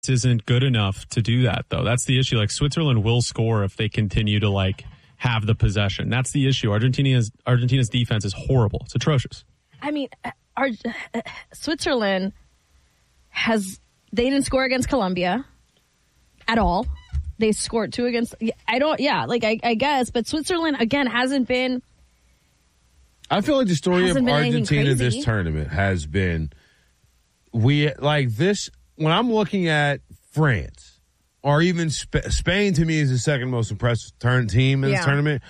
isn't good enough to do that, though. That's the issue. Like, Switzerland will score if they continue to, like, have the possession. That's the issue. Argentina's defense is horrible. It's atrocious. I mean, Switzerland they didn't score against Colombia at all. They scored 2 against, I guess, but Switzerland, again, hasn't been. I feel like the story of Argentina this tournament has been, when I'm looking at France, or even Spain, to me, is the second most impressive team in this tournament,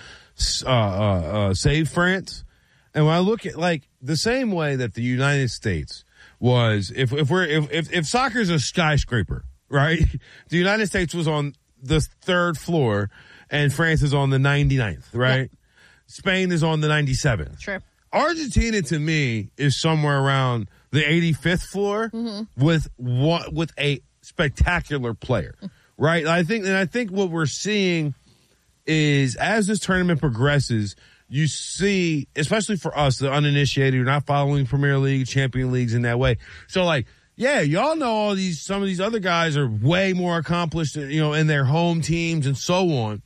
save France. And when I look at, like, the same way that the United States was, if soccer's a skyscraper, right? The United States was on the 3rd floor and France is on the 99th, right? Yeah. Spain is on the 97th. Sure. Argentina, to me, is somewhere around the 85th floor with a spectacular player, right? I think what we're seeing is, as this tournament progresses, you see, especially for us, the uninitiated, you're not following Premier League, Champion Leagues in that way. So, like, yeah, y'all know some of these other guys are way more accomplished, in their home teams and so on.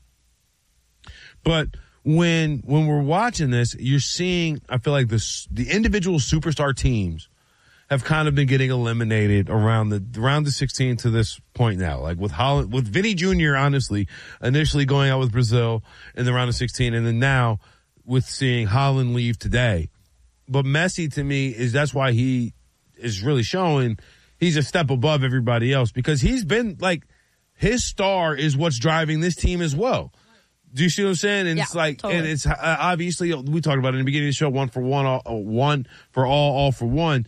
But when we're watching this, you're seeing, I feel like the individual superstar teams have kind of been getting eliminated around the 16 to this point now. Like with Holland, with Vinny Jr., honestly, initially going out with Brazil in the round of 16, and then now with seeing Holland leave today. But Messi, to me, that's why he is really showing he's a step above everybody else, because he's been, like, his star is what's driving this team as well. Do you see what I'm saying? And it's like, totally. And it's obviously, we talked about it in the beginning of the show, one for all for one.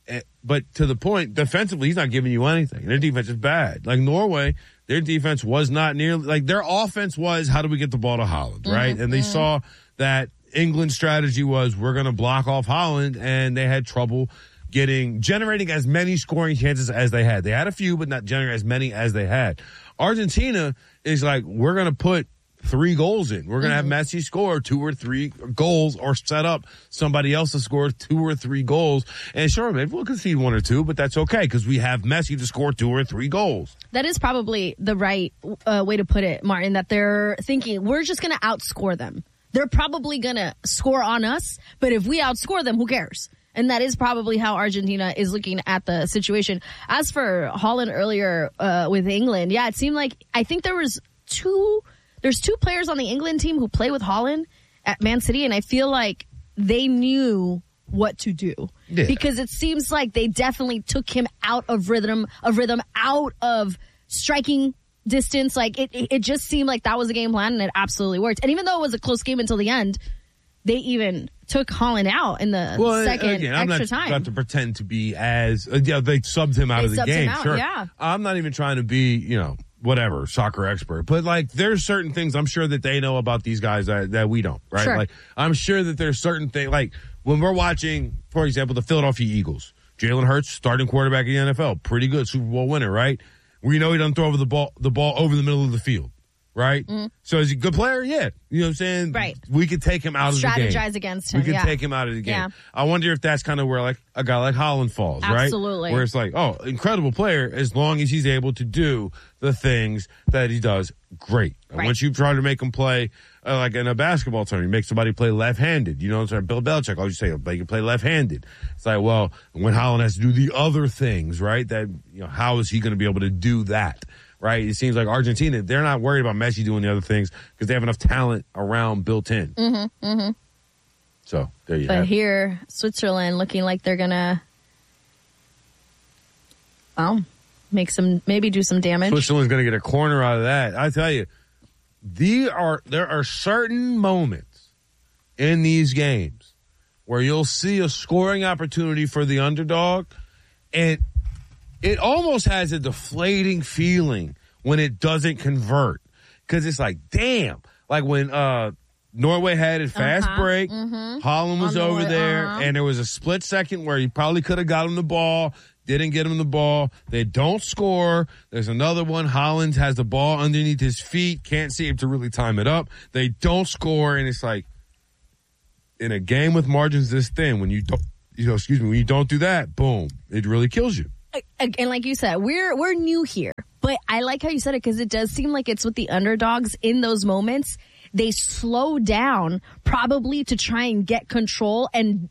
But to the point, defensively, he's not giving you anything. Their defense is bad. Like Norway, their defense was not nearly, like, their offense was, how do we get the ball to Holland, right? And they saw that England's strategy was, we're going to block off Holland, and they had trouble generating as many scoring chances as they had. They had a few, but not generating as many as they had. Argentina is like, we're going to put 3 goals in. We're going to have Messi score 2 or 3 goals, or set up somebody else to score 2 or 3 goals. And sure, maybe we'll concede 1 or 2, but that's okay, because we have Messi to score 2 or 3 goals. That is probably the right way to put it, Martin, that they're thinking, we're just going to outscore them. They're probably going to score on us, but if we outscore them, who cares? And that is probably how Argentina is looking at the situation. As for Holland earlier with England, it seemed like, I think there's 2 players on the England team who play with Holland at Man City, and I feel like they knew what to do. Yeah. Because it seems like they definitely took him out of rhythm, out of striking distance. Like, it just seemed like that was a game plan, and it absolutely worked. And even though it was a close game until the end, they even took Holland out in the second extra time. I'm not to pretend to be as they subbed him out of the game. Sure, yeah. I'm not even trying to be whatever soccer expert, but like there's certain things I'm sure that they know about these guys that we don't. Right? Sure. Like I'm sure that there's certain things, like when we're watching, for example, the Philadelphia Eagles. Jalen Hurts, starting quarterback in the NFL, pretty good Super Bowl winner, right? We know he doesn't throw over the ball over the middle of the field. Right? Mm-hmm. So is he a good player? Yeah. You know what I'm saying? Right. We could take him out of the game. Strategize against him. We could take him out of the game. Yeah. I wonder if that's kind of where, like, a guy like Holland falls, right? Absolutely. Where it's like, oh, incredible player, as long as he's able to do the things that he does, great. Right. Once you try to make him play, like in a basketball tournament, you make somebody play left-handed. You know what I'm saying? Bill Belichick always say, they can play left-handed. It's like, well, when Holland has to do the other things, right, that, how is he going to be able to do that? Right, it seems like Argentina, they're not worried about Messi doing the other things because they have enough talent around built in. Mm-hmm, mm-hmm. So there you go. But here, Switzerland looking like they're gonna, maybe do some damage. Switzerland's gonna get a corner out of that. I tell you, there are certain moments in these games where you'll see a scoring opportunity for the underdog, and it almost has a deflating feeling when it doesn't convert. Because it's like, damn. Like when Norway had a fast break, Holland was over there, and there was a split second where he probably could have got him the ball, didn't get him the ball. They don't score. There's another one. Holland has the ball underneath his feet, can't seem to really time it up. They don't score, and it's like, in a game with margins this thin, when you don't do that, boom, it really kills you. and like you said, we're new here, but I like how you said it because it does seem like it's with the underdogs in those moments. They slow down probably to try and get control and,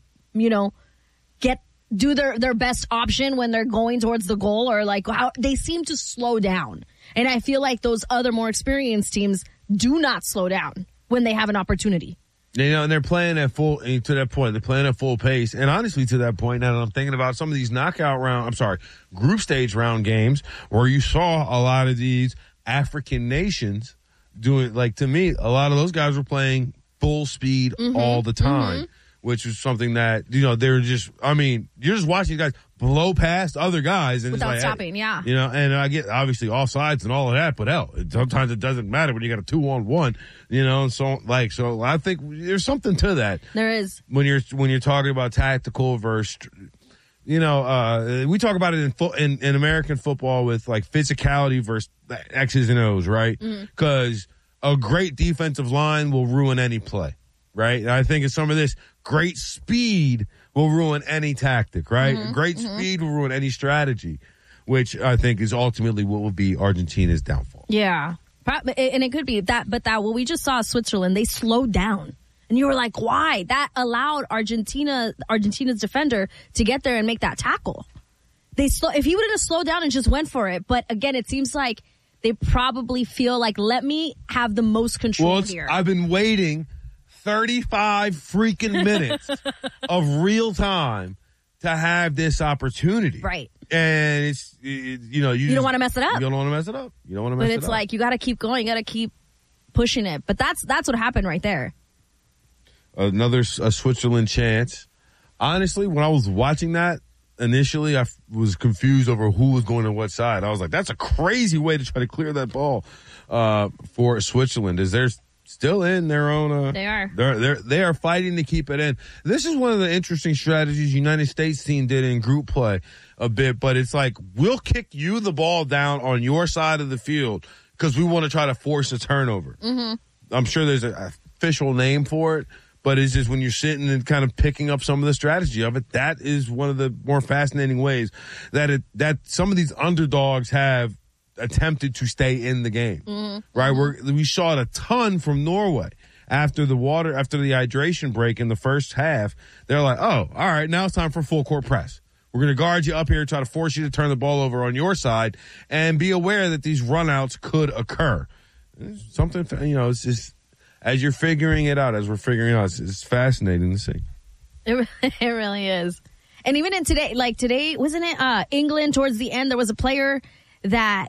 do their best option when they're going towards the goal, or like how they seem to slow down. And I feel like those other more experienced teams do not slow down when they have an opportunity. And they're playing at full, to that point, they're playing at full pace. And honestly, to that point, now that I'm thinking about some of these group stage round games where you saw a lot of these African nations doing, like, to me, a lot of those guys were playing full speed all the time, which was something that, they're just, you're just watching guys blow past other guys and without stopping, yeah. And I get obviously offsides and all of that, but sometimes it doesn't matter when you got a 2-on-1, so I think there's something to that. There is. When you're talking about tactical versus, we talk about it in American football with like physicality versus X's and O's, right? Because a great defensive line will ruin any play, right? And I think it's some of this great speed will ruin any tactic, right? Great speed will ruin any strategy, which I think is ultimately what will be Argentina's downfall. Yeah. And it could be that, but what we just saw Switzerland, they slowed down. And you were like, why? That allowed Argentina's defender to get there and make that tackle. If he would have slowed down and just went for it. But again, it seems like they probably feel like, let me have the most control here. I've been waiting 35 freaking minutes of real time to have this opportunity. Right. And you don't want to mess it up. You don't want to mess it up. But it's like, you got to keep going. You got to keep pushing it. But that's what happened right there. Another Switzerland chance. Honestly, when I was watching that, initially I was confused over who was going to what side. I was like, that's a crazy way to try to clear that ball for Switzerland. They're still in their own. They are. They are fighting to keep it in. This is one of the interesting strategies United States team did in group play a bit, but it's like, we'll kick you the ball down on your side of the field because we want to try to force a turnover. I'm sure there's an official name for it. But it's just when you're sitting and kind of picking up some of the strategy of it, that is one of the more fascinating ways that some of these underdogs have attempted to stay in the game, right? We saw it a ton from Norway after the hydration break in the first half. They're like, oh, all right, now it's time for full court press. We're going to guard you up here, try to force you to turn the ball over on your side, and be aware that these runouts could occur. It's something, it's just. As you're figuring it out, as we're figuring it out, it's fascinating to see. It really is. And even in today, wasn't it England towards the end, there was a player that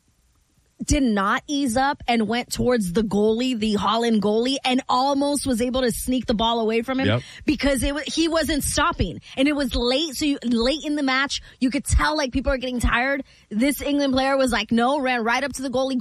did not ease up and went towards the goalie, the Holland goalie, and almost was able to sneak the ball away from him because he wasn't stopping. And it was late, so late in the match, you could tell like people are getting tired. This England player was like, no, ran right up to the goalie.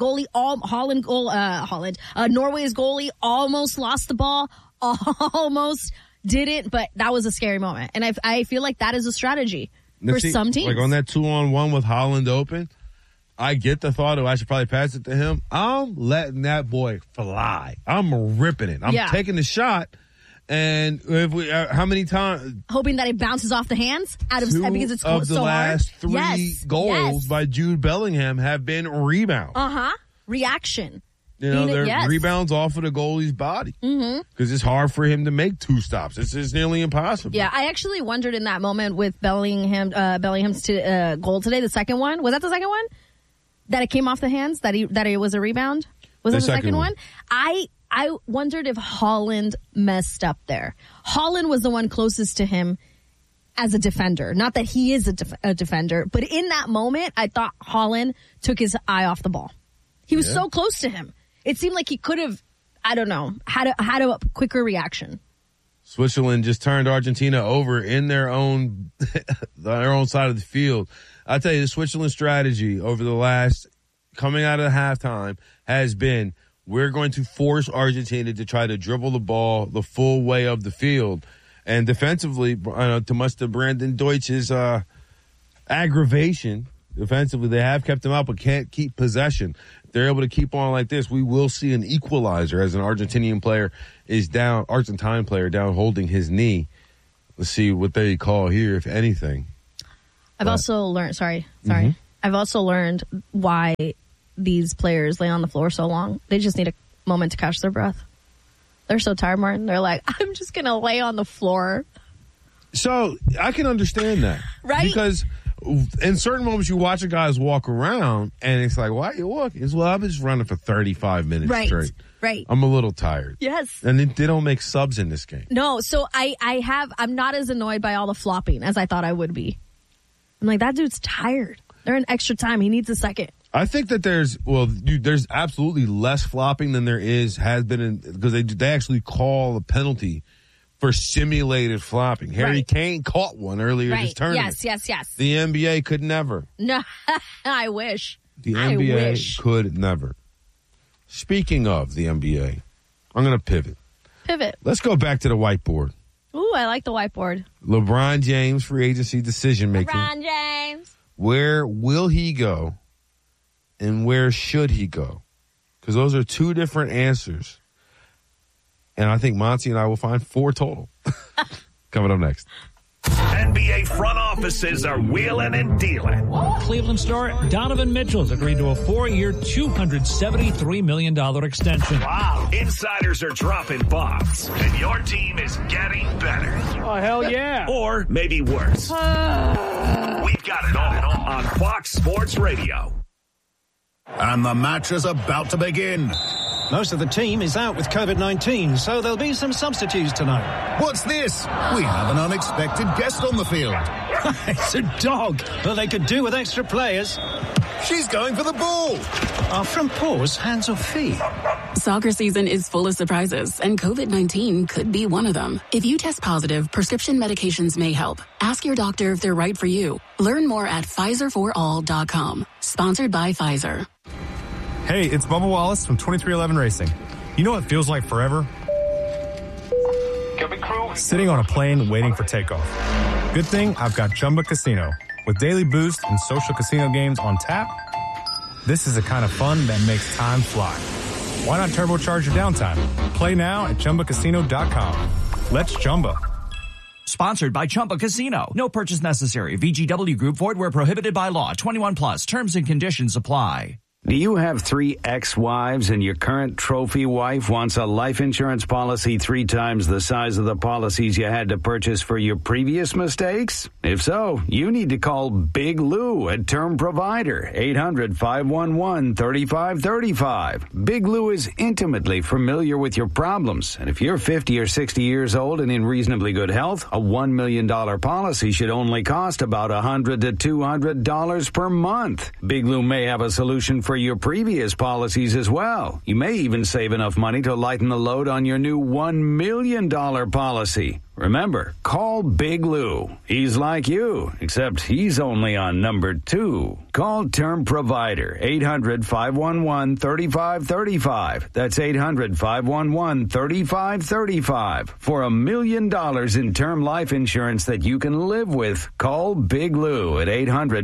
Norway's goalie almost lost the ball, almost didn't, but that was a scary moment. And I feel like that is a strategy for some teams. Like on that 2-on-1 with Holland open, I get the thought of I should probably pass it to him. I'm letting that boy fly. I'm ripping it. I'm taking the shot. And if how many times? Hoping that it bounces off the hands because it's so hard. Of the last three goals by Jude Bellingham have been rebounds. Reaction. They're rebounds off of the goalie's body. Because it's hard for him to make two stops. It's nearly impossible. Yeah, I actually wondered in that moment with Bellingham's goal today, the second one. Was that the second one? That it came off the hands? That it was a rebound? Was that the second one? I wondered if Holland messed up there. Holland was the one closest to him as a defender. Not that he is a defender, but in that moment, I thought Holland took his eye off the ball. He was so close to him. It seemed like he could have, I don't know, had a quicker reaction. Switzerland just turned Argentina over in their own side of the field. I tell you, the Switzerland strategy over the last, coming out of the halftime, has been, we're going to force Argentina to try to dribble the ball the full way of the field. And defensively, to much to Brandon Deutsch's aggravation, defensively, they have kept him out but can't keep possession. If they're able to keep on like this, we will see an equalizer as an Argentine player down holding his knee. Let's see what they call here, if anything. I've also learned, I've also learned why these players lay on the floor so long. They just need a moment to catch their breath. They're so tired, Martin. They're like, I'm just going to lay on the floor. So I can understand that. Right? Because in certain moments you watch a guys walk around and it's like, why are you walking? It's, well, I've been just running for 35 minutes straight. Right. I'm a little tired. Yes. And they don't make subs in this game. No, so I'm not as annoyed by all the flopping as I thought I would be. I'm like, that dude's tired. They're in extra time. He needs a second. I think that there's absolutely less flopping than there has been because they actually call a penalty for simulated flopping. Harry Kane caught one earlier this tournament. Yes. The NBA could never. No, I wish. The NBA could never. Speaking of the NBA, I'm going to pivot. Let's go back to the whiteboard. Ooh, I like the whiteboard. LeBron James, free agency decision making. LeBron James. Where will he go and where should he go? Because those are two different answers. And I think Monty and I will find 4 total. Coming up next. NBA front offices are wheeling and dealing. Cleveland star Donovan Mitchell's agreed to a 4-year, $273 million extension. Wow. Insiders are dropping bombs, and your team is getting better. Oh, hell yeah. Or maybe worse. We've got it all on Fox Sports Radio. And the match is about to begin. Most of the team is out with COVID-19, so there'll be some substitutes tonight. What's this? We have an unexpected guest on the field. It's a dog, but they could do with extra players. She's going for the ball. Are front paws hands or feet? Soccer season is full of surprises, and COVID-19 could be one of them. If you test positive, prescription medications may help. Ask your doctor if they're right for you. Learn more at PfizerForAll.com. Sponsored by Pfizer. Hey, it's Bubba Wallace from 2311 Racing. You know what feels like forever? Sitting on a plane waiting for takeoff. Good thing I've got Chumba Casino. With daily boost and social casino games on tap, this is the kind of fun that makes time fly. Why not turbocharge your downtime? Play now at ChumbaCasino.com. Let's Chumba. Sponsored by Chumba Casino. No purchase necessary. VGW Group. Void where prohibited by law. 21 plus. Terms and conditions apply. Do you have 3 ex-wives and your current trophy wife wants a life insurance policy 3 times the size of the policies you had to purchase for your previous mistakes? If so, you need to call Big Lou at Term Provider, 800-511-3535. Big Lou is intimately familiar with your problems, and if you're 50 or 60 years old and in reasonably good health, a $1 million policy should only cost about $100 to $200 per month. Big Lou may have a solution for your previous policies as well. You may even save enough money to lighten the load on your new $1 million policy. Remember, call Big Lou. He's like you, except he's only on number 2. Call Term Provider, 800-511-3535. That's 800-511-3535. For $1 million in term life insurance that you can live with, call Big Lou at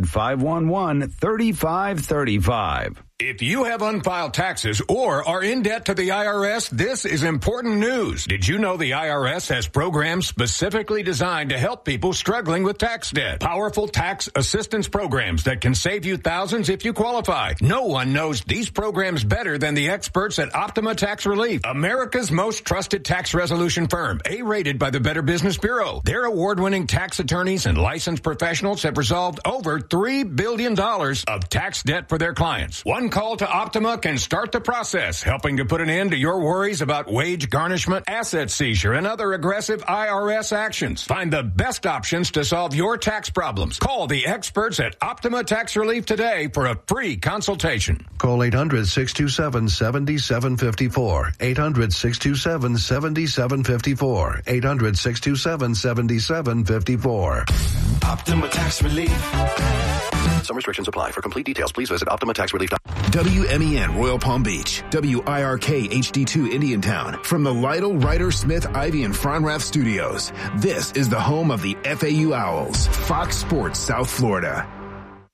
800-511-3535. If you have unfiled taxes or are in debt to the IRS, this is important news. Did you know the IRS has programs specifically designed to help people struggling with tax debt? Powerful tax assistance programs that can save you thousands if you qualify. No one knows these programs better than the experts at Optima Tax Relief, America's most trusted tax resolution firm, A-rated by the Better Business Bureau. Their award-winning tax attorneys and licensed professionals have resolved over $3 billion of tax debt for their clients. One call to Optima can start the process, helping to put an end to your worries about wage garnishment, asset seizure, and other aggressive IRS actions. Find the best options to solve your tax problems. Call the experts at Optima Tax Relief today for a free consultation. Call 800-627-7754. 800-627-7754. 800-627-7754. Optima Tax Relief. Some restrictions apply. For complete details, please visit OptimaTaxRelief.com. WMEN Royal Palm Beach, WIRK HD2 Indiantown. From the Lytle, Ryder, Smith, Ivy, and Fronrath studios, this is the home of the FAU Owls, Fox Sports South Florida.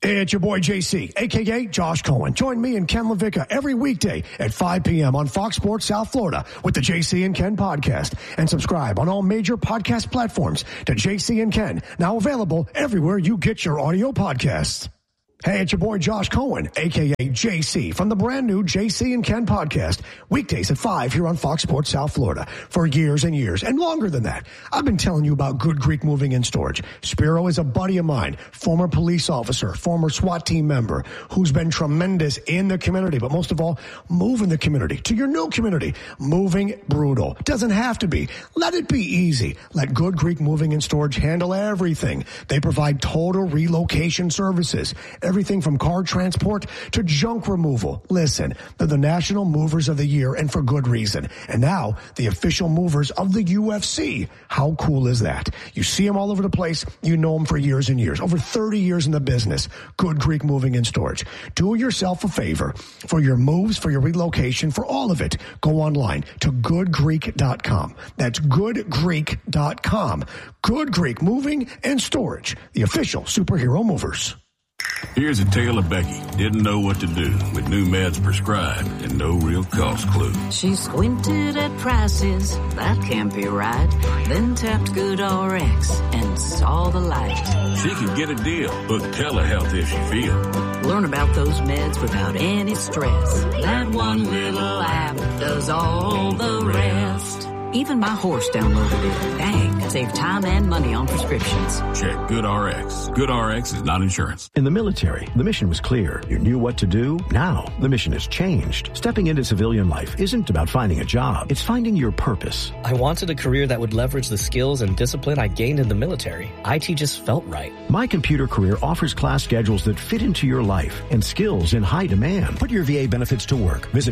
Hey, it's your boy JC, a.k.a. Josh Cohen. Join me and Ken LaVicka every weekday at 5 p.m. on Fox Sports South Florida with the JC and Ken podcast. And subscribe on all major podcast platforms to JC and Ken, now available everywhere you get your audio podcasts. Hey, it's your boy Josh Cohen, a.k.a. JC, from the brand new JC and Ken podcast, weekdays at 5 here on Fox Sports South Florida. For years and years, and longer than that, I've been telling you about Good Greek Moving and Storage. Spiro is a buddy of mine, former police officer, former SWAT team member, who's been tremendous in the community, but most of all, moving the community to your new community. Moving brutal. Doesn't have to be. Let it be easy. Let Good Greek Moving and Storage handle everything. They provide total relocation services. Everything from car transport to junk removal. Listen, they're the National Movers of the Year, and for good reason. And now, the official movers of the UFC. How cool is that? You see them all over the place. You know them for years and years. Over 30 years in the business. Good Greek Moving and Storage. Do yourself a favor. For your moves, for your relocation, for all of it, go online to goodgreek.com. That's goodgreek.com. Good Greek Moving and Storage. The official superhero movers. Here's a tale of Becky. Didn't know what to do with new meds prescribed and no real cost clue. She squinted at prices, that can't be right. Then tapped GoodRx and saw the light. She can get a deal. Book telehealth if she feels. Learn about those meds without any stress. That one little app does all the rest. Even my horse downloaded it. Dang, save time and money on prescriptions. Check GoodRx. GoodRx is not insurance. In the military, the mission was clear. You knew what to do. Now, the mission has changed. Stepping into civilian life isn't about finding a job. It's finding your purpose. I wanted a career that would leverage the skills and discipline I gained in the military. IT just felt right. My Computer Career offers class schedules that fit into your life and skills in high demand. Put your VA benefits to work. Visit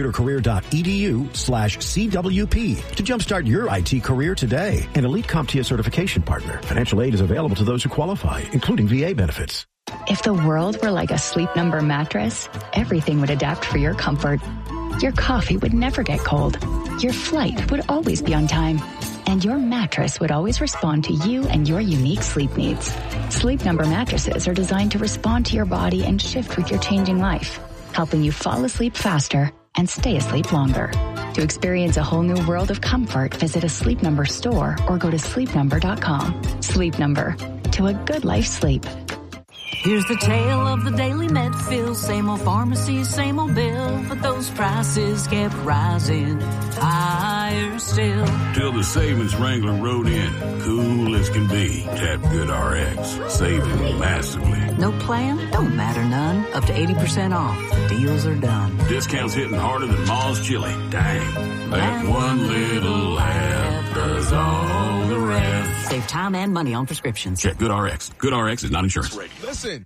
mycomputercareer.edu/CWP to jumpstart your IT career today. An Elite CompTIA certification partner. Financial aid is available to those who qualify, including VA benefits. If the world were like a Sleep Number mattress, everything would adapt for your comfort. Your coffee would never get cold. Your flight would always be on time. And your mattress would always respond to you and your unique sleep needs. Sleep Number mattresses are designed to respond to your body and shift with your changing life, helping you fall asleep faster and stay asleep longer. To experience a whole new world of comfort, visit a Sleep Number store or go to sleepnumber.com. Sleep Number. To a good life sleep. Here's the tale of the daily med fill. Same old pharmacies, same old bill. But those prices kept rising higher still. Till the savings Wrangler rode in. Cool as can be. Tap GoodRx. Saving massively. No plan? Don't matter none. Up to 80% off. Deals are done. Discounts hitting harder than Ma's chili. Dang. That one little app does all the rest. Save time and money on prescriptions. Check GoodRx. GoodRx is not insurance. Listen.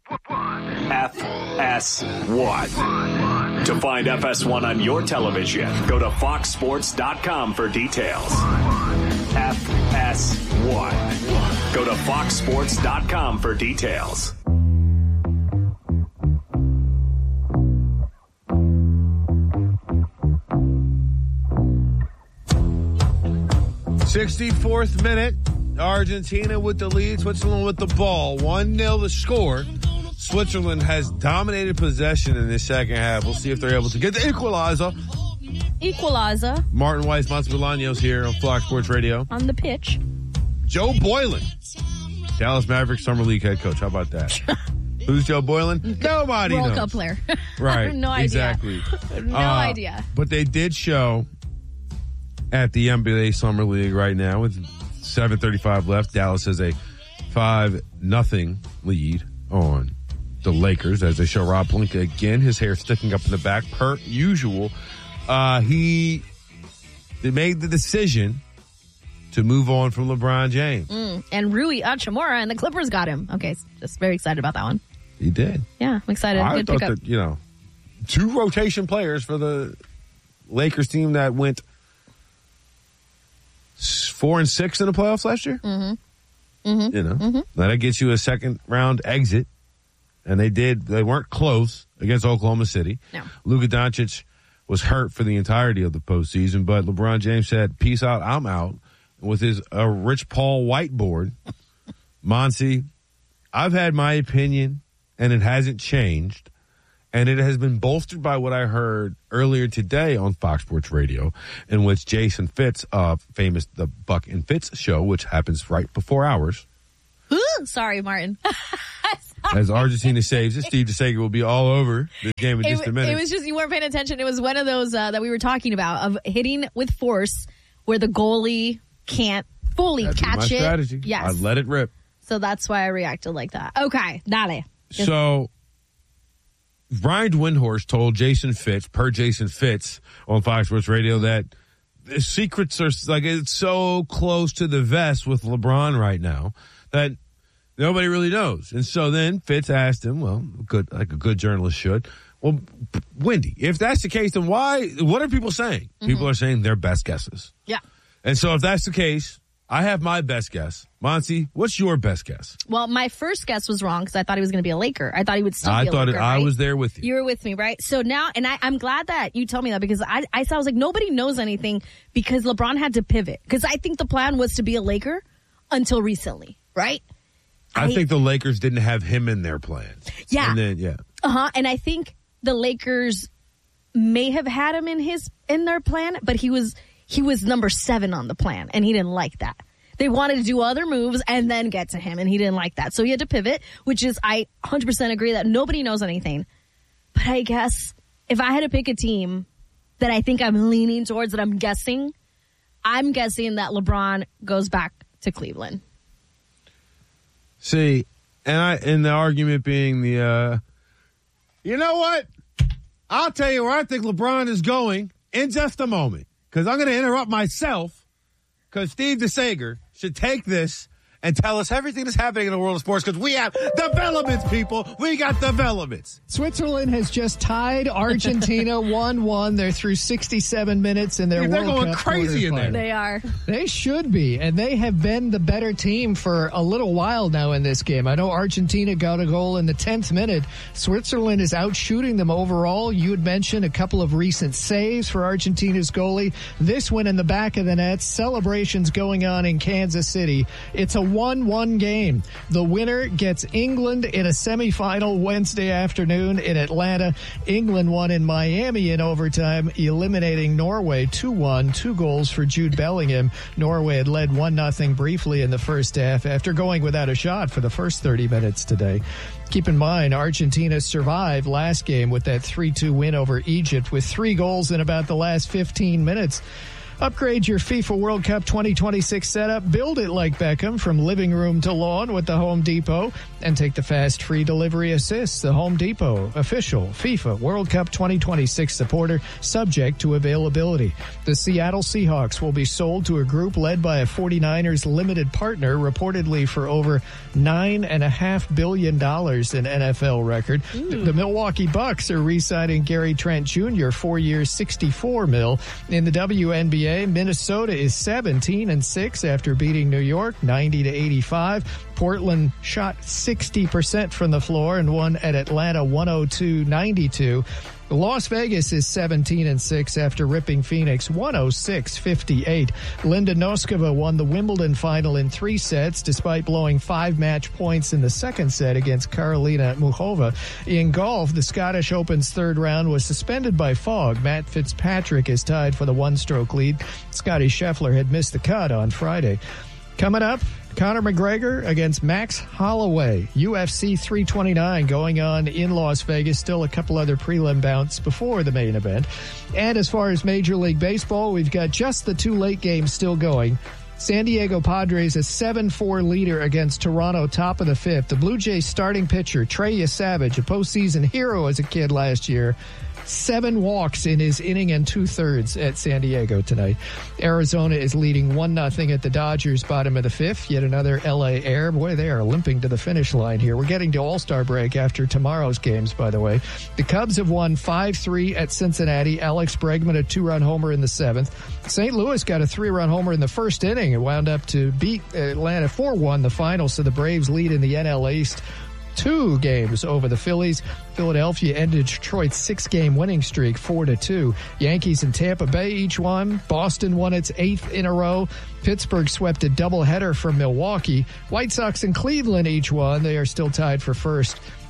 FS1. To find FS1 on your television, go to foxsports.com for details. FS1. Go to foxsports.com for details. '64th minute. Argentina with the lead, Switzerland with the ball. 1-0 the score. Switzerland has dominated possession in this second half. We'll see if they're able to get the equalizer. Martin Weiss, Monts Bolaños here on Fox Sports Radio. On the pitch. Joe Boylan, Dallas Mavericks Summer League head coach. How about that? Who's Joe Boylan? Nobody knows. World Cup player. Right. No idea. Exactly. No idea. But they did show at the NBA Summer League right now with 7:35 left. Dallas has a 5-0 lead on the Lakers as they show Rob Pelinka again. His hair sticking up in the back per usual. They made the decision to move on from LeBron James. And Rui Hachimura and the Clippers got him. Okay, just very excited about that one. He did. Yeah, I'm excited. I Good thought pickup. that, 2 rotation players for the Lakers team that went 4-6 in the playoffs last year. That gets you a second round exit. And they weren't close against Oklahoma City. No. Luka Doncic was hurt for the entirety of the postseason, but LeBron James said, peace out, I'm out. And with his Rich Paul whiteboard, Monty, I've had my opinion and it hasn't changed. And it has been bolstered by what I heard earlier today on Fox Sports Radio, in which Jason Fitz, famous The Buck and Fitz show, which happens right before ours. Sorry, Martin. As Argentina saves it, Steve DeSager will be all over this game in just a minute. It was just you weren't paying attention. It was one of those that we were talking about of hitting with force where the goalie can't fully catch my it. Strategy. Yes. I let it rip. So that's why I reacted like that. Okay, dale. So Brian Windhorst told Jason Fitz, per Jason Fitz on Fox Sports Radio, that the secrets are like it's so close to the vest with LeBron right now that nobody really knows. And so then Fitz asked him, well, like a good journalist should, well, Wendy, if that's the case, then what are people saying? Mm-hmm. People are saying their best guesses. Yeah. And so if that's the case, I have my best guess. Monty, what's your best guess? Well, my first guess was wrong because I thought he was going to be a Laker. I thought he would still be a Laker. I was there with you. You were with me, right? So now, and I'm glad that you told me that because I was like, nobody knows anything because LeBron had to pivot. Because I think the plan was to be a Laker until recently, right? I think the Lakers didn't have him in their plan. Yeah. And then, yeah. And I think the Lakers may have had him in their plan, but he was number 7 on the plan, and he didn't like that. They wanted to do other moves and then get to him, and he didn't like that. So he had to pivot, which is, I 100% agree that nobody knows anything. But I guess if I had to pick a team that I think I'm leaning towards, that I'm guessing that LeBron goes back to Cleveland. See, and the argument being you know what? I'll tell you where I think LeBron is going in just a moment. Because I'm going to interrupt myself because Steve DeSager should take this and tell us everything that's happening in the world of sports because we have developments, people. We got developments. Switzerland has just tied Argentina 1-1. They're through 67 minutes in their World Cup. They're going crazy in there. They are. They should be, and they have been the better team for a little while now in this game. I know Argentina got a goal in the 10th minute. Switzerland is outshooting them overall. You had mentioned a couple of recent saves for Argentina's goalie. This one in the back of the net. Celebrations going on in Kansas City. It's a 1-1 game. The winner gets England in a semifinal Wednesday afternoon in Atlanta. England won in Miami in overtime, eliminating Norway 2-1, 2 goals for Jude Bellingham. Norway had led 1-0 briefly in the first half after going without a shot for the first 30 minutes today. Keep in mind, Argentina survived last game with that 3-2 win over Egypt with 3 goals in about the last 15 minutes. Upgrade your FIFA World Cup 2026 setup. Build it like Beckham from living room to lawn with the Home Depot. And take the fast free delivery assists. The Home Depot, official FIFA World Cup 2026 supporter, subject to availability. The Seattle Seahawks will be sold to a group led by a 49ers limited partner, reportedly for over $9.5 billion in NFL record. The Milwaukee Bucks are re-signing Gary Trent Jr. 4 years, $64 million. In the WNBA, Minnesota is 17-6 after beating New York 90-85. Portland shot 60% from the floor and won at Atlanta 102-92. Las Vegas is 17-6 after ripping Phoenix 106-58. Linda Noskova won the Wimbledon final in 3 sets despite blowing 5 match points in the second set against Karolina Muchova. In golf, the Scottish Open's third round was suspended by fog. Matt Fitzpatrick is tied for the 1-stroke lead. Scotty Scheffler had missed the cut on Friday. Coming up, Conor McGregor against Max Holloway. UFC 329 going on in Las Vegas. Still a couple other prelim bouts before the main event. And as far as Major League Baseball, we've got just the 2 late games still going. San Diego Padres a 7-4 leader against Toronto, top of the 5th. The Blue Jays starting pitcher, Trey Yesavage, a postseason hero as a kid last year, 7 walks in his inning and 2/3 at San Diego tonight. Arizona is leading 1-0 at the Dodgers, bottom of the 5th. Yet another LA Air. Boy, they are limping to the finish line here. We're getting to All-Star break after tomorrow's games, by the way. The Cubs have won 5-3 at Cincinnati. Alex Bregman, a 2-run homer in the 7th. St. Louis got a 3-run homer in the first inning. It wound up to beat Atlanta 4-1 the final, so the Braves lead in the NL East 2 games over the Phillies. Philadelphia ended Detroit's 6-game winning streak 4-2. Yankees and Tampa Bay each won. Boston won its 8th in a row. Pittsburgh swept a doubleheader from Milwaukee. White Sox and Cleveland each won. They are still tied for first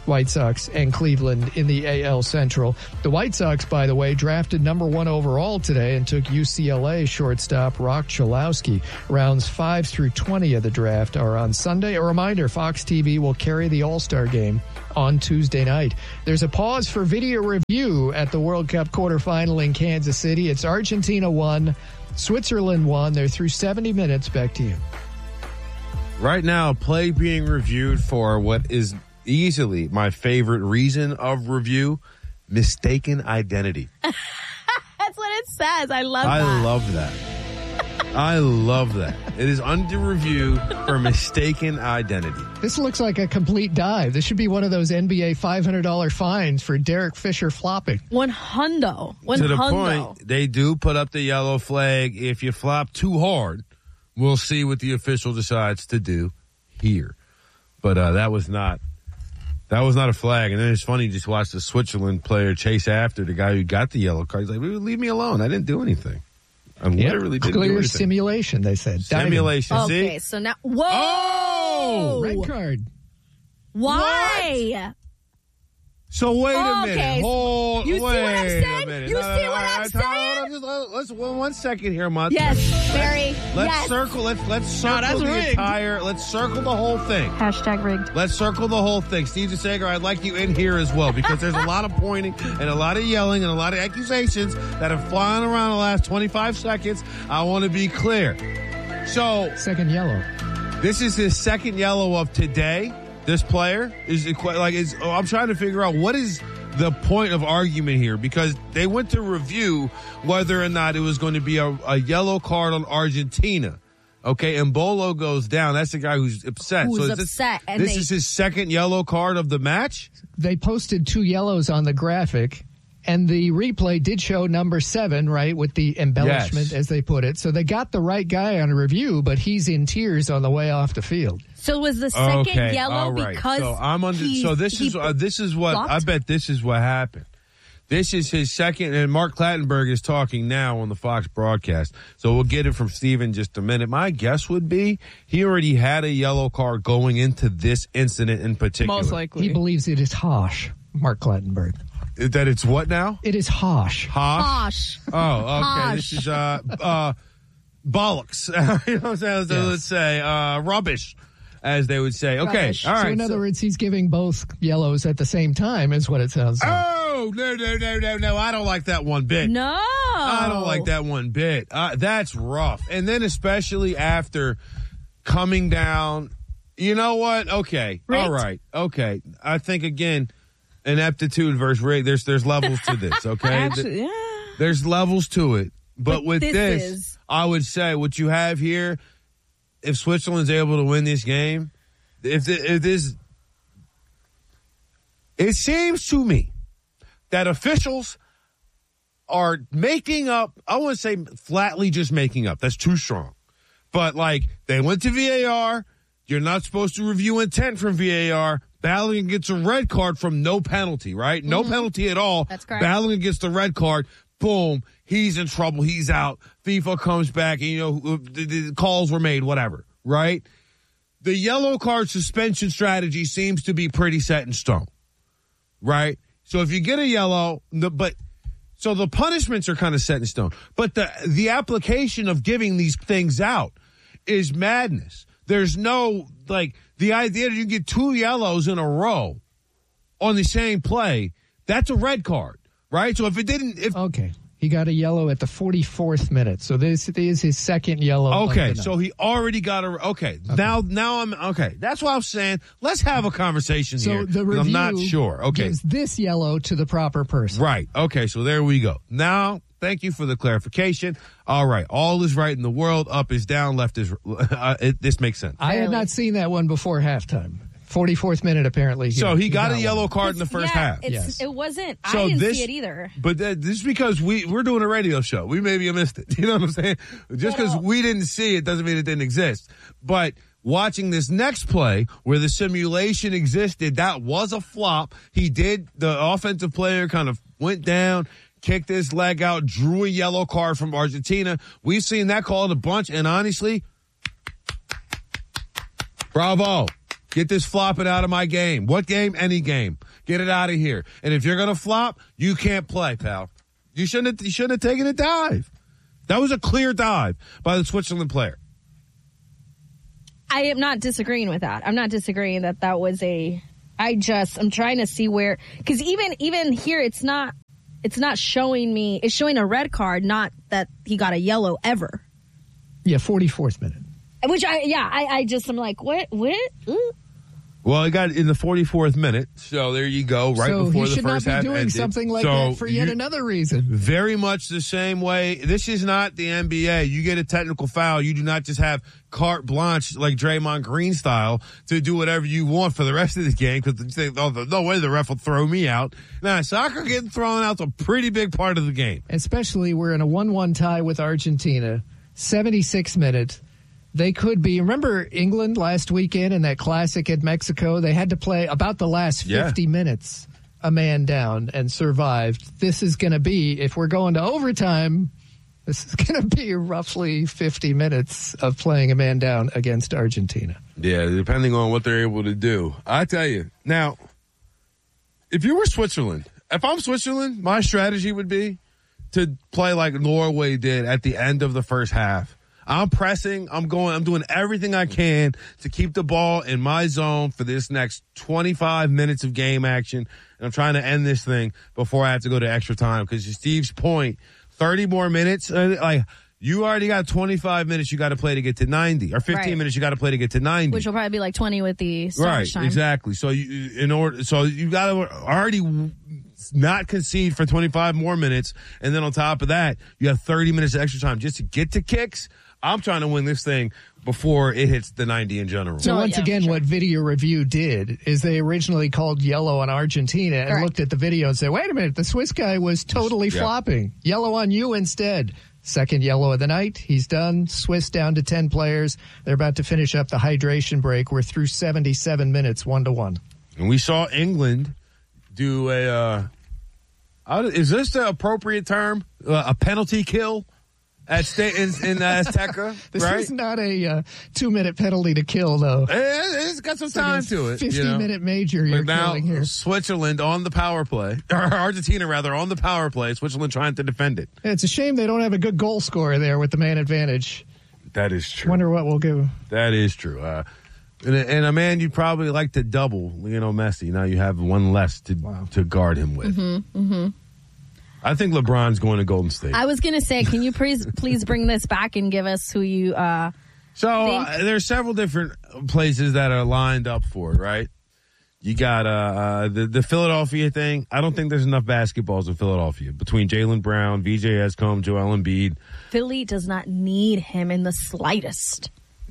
White Sox and Cleveland in the AL Central. The White Sox, by the way, drafted number 1 overall today and took UCLA shortstop Rock Chalowski. Rounds 5 through 20 of the draft are on Sunday. A reminder, Fox TV will carry the All-Star game on Tuesday night. There's a pause for video review at the World Cup quarterfinal in Kansas City. It's Argentina 1, Switzerland 1. They're through 70 minutes. Back to you. Right now, a play being reviewed for what is easily my favorite reason of review, mistaken identity. That's what it says. I love that. I love that. I love that. It is under review for mistaken identity. This looks like a complete dive. This should be one of those NBA $500 fines for Derek Fisher flopping. One hundo. To the point, they do put up the yellow flag. If you flop too hard, we'll see what the official decides to do here. But that was not a flag. And then it's funny, you just watch the Switzerland player chase after the guy who got the yellow card. He's like, leave me alone. I didn't do anything. I literally didn't do anything. Clear simulation, they said. Simulation, diving. see? Okay, so now, whoa! Oh! Red card. Why? What? So wait a minute. Okay. Hold. You see what I'm saying? Minute. You see what I'm saying? Let's 1 second here, Mont. Yes, Barry. Let's circle. Let's circle the entire. Let's circle the whole thing. Hashtag rigged. Let's circle the whole thing. Steve DeSager, I'd like you in here as well because there's a lot of pointing and a lot of yelling and a lot of accusations that have flown around the last 25 seconds. I want to be clear. So second yellow. This is his second yellow of today. This player I'm trying to figure out what is the point of argument here because they went to review whether or not it was going to be a yellow card on Argentina. Okay, and Bolo goes down. That's the guy who's upset. This is his second yellow card of the match? They posted 2 yellows on the graphic. And the replay did show number 7, right, with the embellishment, as they put it. So they got the right guy on review, but he's in tears on the way off the field. So was the second yellow because so I'm under. So this is what flopped? I bet this is what happened. This is his second, and Mark Clattenburg is talking now on the Fox broadcast. So we'll get it from Steve in just a minute. My guess would be he already had a yellow card going into this incident in particular. Most likely, he believes it is harsh. Mark Clattenburg. That it's what now? It is harsh. Harsh. Oh, okay. Harsh. This is bollocks. You know what I'm saying? So let's say rubbish, as they would say. Okay, rubbish. All right. So in other words, he's giving both yellows at the same time, is what it sounds like. Oh no! I don't like that one bit. No, I don't like that one bit. That's rough. And then especially after coming down, you know what? Okay, rigged. All right, okay. I think again. Ineptitude versus rig. There's levels to this, okay? Actually, yeah. There's levels to it. But with this, I would say what you have here, if Switzerland's able to win this game, if this, it seems to me that officials are making up, I wouldn't say flatly just making up. That's too strong. But like, they went to VAR. You're not supposed to review intent from VAR. Balogun gets a red card from no penalty, right? No penalty at all. That's correct. Balogun gets the red card. Boom. He's in trouble. He's out. FIFA comes back and, the calls were made, whatever, right? The yellow card suspension strategy seems to be pretty set in stone, right? So if you get a yellow, so the punishments are kind of set in stone. But the application of giving these things out is madness. There's no, the idea that you get 2 yellows in a row on the same play, that's a red card, right? So okay. He got a yellow at the 44th minute. So this is his second yellow. Okay. So he already got now I'm, okay. That's what I'm saying. Let's have a conversation here. So the review I'm not sure. Okay. gives this yellow to the proper person. Right. Okay. So there we go. Now, thank you for the clarification. All right. All is right in the world. Up is down. Left is, this makes sense. I had not seen that one before halftime. 44th minute, apparently. So he got a yellow card in the first half. Yes. It wasn't. So I didn't see it either. But this is because we're doing a radio show. We maybe have missed it. You know what I'm saying? Just because we didn't see it doesn't mean it didn't exist. But watching this next play where the simulation existed, that was a flop. The offensive player kind of went down, kicked his leg out, drew a yellow card from Argentina. We've seen that called a bunch, and honestly, bravo. Get this flopping out of my game. What game? Any game. Get it out of here. And if you're going to flop, you can't play, pal. You shouldn't have taken a dive. That was a clear dive by the Switzerland player. I am not disagreeing with that. I'm not disagreeing that was I'm trying to see where, because even here, it's not showing me, it's showing a red card, not that he got a yellow ever. Yeah, 44th minute. Which I'm like, what? Ooh. Well, he got in the 44th minute, so there you go, right before the first half ended. So he should not be doing something like that for yet another reason. Very much the same way. This is not the NBA. You get a technical foul, you do not just have carte blanche like Draymond Green style to do whatever you want for the rest of the game because you think, no way the ref will throw me out. Now, soccer getting thrown out's a pretty big part of the game. Especially we're in a 1-1 tie with Argentina, 76 minutes. They could be. Remember England last weekend in that classic at Mexico? They had to play about the last 50 minutes, a man down, and survived. This is going to be, if we're going to overtime, this is going to be roughly 50 minutes of playing a man down against Argentina. Yeah, depending on what they're able to do. I tell you. Now, if you were Switzerland, if I'm Switzerland, my strategy would be to play like Norway did at the end of the first half. I'm pressing. I'm doing everything I can to keep the ball in my zone for this next 25 minutes of game action. And I'm trying to end this thing before I have to go to extra time. Because to Steve's point, 30 more minutes, like you already got 25 minutes you got to play to get to 90, or 15 minutes you got to play to get to 90. Which will probably be like 20 with the stoppage time. Right, exactly. So you got to already not concede for 25 more minutes. And then on top of that, you have 30 minutes of extra time just to get to kicks. I'm trying to win this thing before it hits the 90 in general. So once again, what Video Review did is they originally called yellow on Argentina and looked at the video and said, wait a minute, the Swiss guy was totally flopping. Yellow on you instead. Second yellow of the night. He's done. Swiss down to 10 players. They're about to finish up the hydration break. We're through 77 minutes, 1-1. And we saw England do is this the appropriate term? A penalty kill? At state in Azteca, this right? is not a 2-minute penalty to kill, though. It's got some time to it. 50-minute major you're killing here. Switzerland on the power play, or Argentina rather on the power play. Switzerland trying to defend it. It's a shame they don't have a good goal scorer there with the man advantage. That is true. Wonder what we'll give. That is true. And a man you'd probably like to double, Messi. Now you have one less to guard him with. Mm-hmm. I think LeBron's going to Golden State. I was going to say, can you please bring this back and give us who you think? There's several different places that are lined up for it, right? You got the Philadelphia thing. I don't think there's enough basketballs in Philadelphia between Jaylen Brown, VJ Escombe, Joel Embiid. Philly does not need him in the slightest.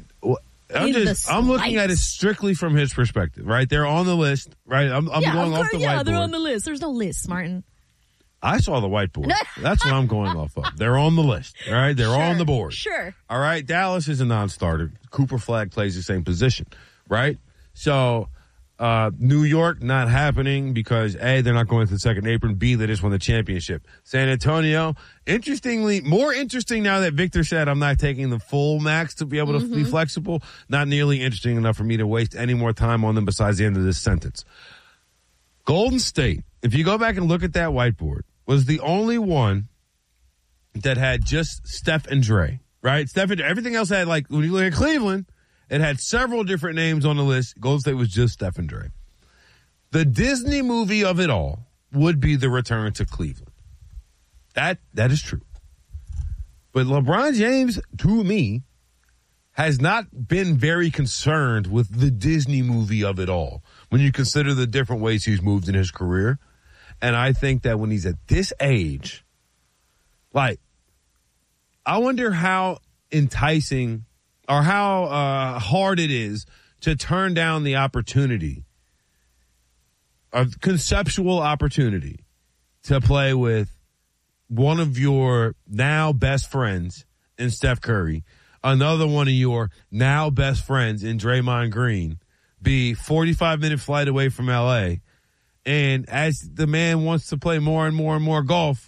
I'm looking at it strictly from his perspective, right? They're on the list, right? I'm going off the whiteboard. Yeah, they're on the list. There's no list, Martin. I saw the whiteboard. That's what I'm going off of. They're on the list. All right. They're on the board. Sure. All right. Dallas is a non-starter. Cooper Flag plays the same position. Right. So, New York not happening because A, they're not going to the second apron. B, they just won the championship. San Antonio, more interesting now that Victor said I'm not taking the full max to be able to be flexible. Not nearly interesting enough for me to waste any more time on them besides the end of this sentence. Golden State, if you go back and look at that whiteboard, was the only one that had just Steph and Dre, right? Steph and Dre. Everything else had, like, when you look at Cleveland, it had several different names on the list. Golden State was just Steph and Dre. The Disney movie of it all would be the return to Cleveland. That is true. But LeBron James, to me, has not been very concerned with the Disney movie of it all when you consider the different ways he's moved in his career. And I think that when he's at this age, like, I wonder how enticing or how hard it is to turn down the opportunity, a conceptual opportunity, to play with one of your now best friends in Steph Curry, another one of your now best friends in Draymond Green, be 45-minute flight away from L.A., and as the man wants to play more and more and more golf,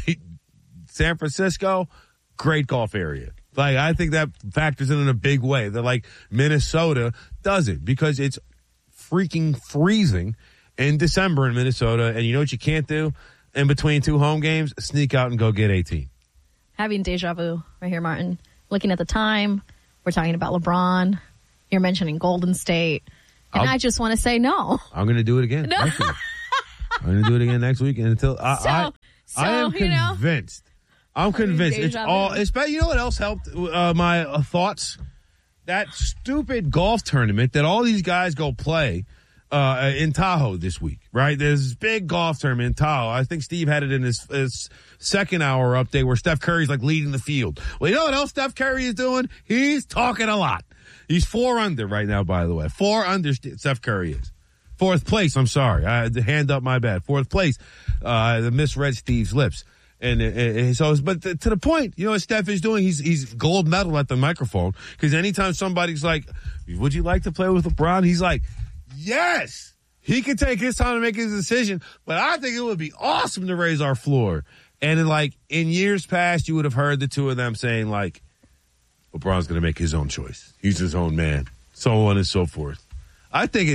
San Francisco, great golf area. Like, I think that factors in a big way. That, like, Minnesota doesn't, because it's freaking freezing in December in Minnesota. And you know what you can't do in between 2 home games? Sneak out and go get 18. Having deja vu right here, Martin. Looking at the time, we're talking about LeBron. You're mentioning Golden State. And I just want to say no. I'm going to do it again. No. I'm going to do it again next week. And until I am convinced. I'm convinced. It's all. You know what else helped my thoughts? That stupid golf tournament that all these guys go play in Tahoe this week, right? There's this big golf tournament in Tahoe. I think Steve had it in his second hour update where Steph Curry's like leading the field. Well, you know what else Steph Curry is doing? He's talking a lot. He's 4 under right now, by the way. 4 under Steph Curry is. 4th place, I'm sorry. I had to hand up my bad. 4th place. The misread Steve's lips. And so, but to the point, you know what Steph is doing? He's gold medal at the microphone. Because anytime somebody's like, would you like to play with LeBron? He's like, yes! He can take his time to make his decision, but I think it would be awesome to raise our floor. And in years past, you would have heard the two of them saying like, LeBron's going to make his own choice. He's his own man. So on and so forth. I think